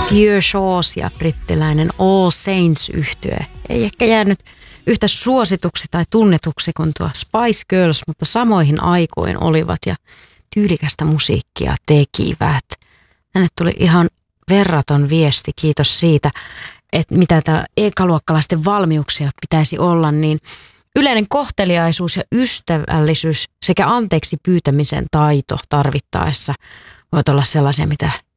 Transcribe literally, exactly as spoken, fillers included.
Pure Shores ja brittiläinen All Saints-yhtye ei ehkä jäänyt yhtä suosituksi tai tunnetuksi kuin tuo Spice Girls, mutta samoihin aikoihin olivat ja tyylikästä musiikkia tekivät. Tänne tuli ihan verraton viesti, kiitos siitä, että mitä täällä ekaluokkalaisten valmiuksia pitäisi olla, niin yleinen kohteliaisuus ja ystävällisyys sekä anteeksi pyytämisen taito tarvittaessa voivat olla sellaisia, mitä